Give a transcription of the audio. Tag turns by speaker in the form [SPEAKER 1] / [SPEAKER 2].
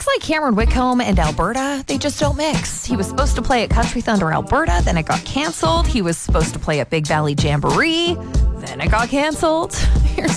[SPEAKER 1] like Cameron Whitcomb and Alberta, they just don't mix. He was supposed to play at Country Thunder Alberta, then it got canceled. He was supposed to play at Big Valley Jamboree, then it got canceled. Here's